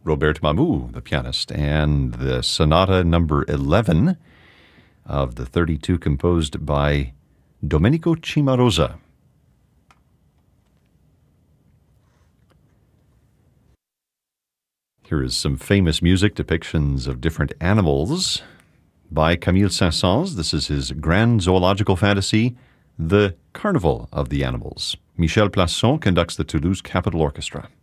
Robert Mamou, the pianist, and the Sonata number 11 of the 32 composed by Domenico Cimarosa. Here is some famous music, depictions of different animals by Camille Saint-Saëns. This is his grand zoological fantasy, The Carnival of the Animals. Michel Plasson conducts the Toulouse Capitol Orchestra.